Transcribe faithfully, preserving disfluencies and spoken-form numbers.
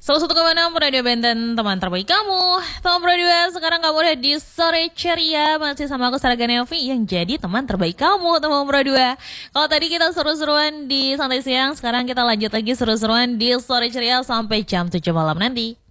Salah satu kemana Radio Benten, teman terbaik kamu. Teman berdua, sekarang kamu udah di Sore Ceria. Masih sama aku Sarah Ganevi yang jadi teman terbaik kamu, teman berdua. Kalau tadi kita seru-seruan di Santai Siang, sekarang kita lanjut lagi seru-seruan di Sore Ceria sampai jam tujuh malam nanti.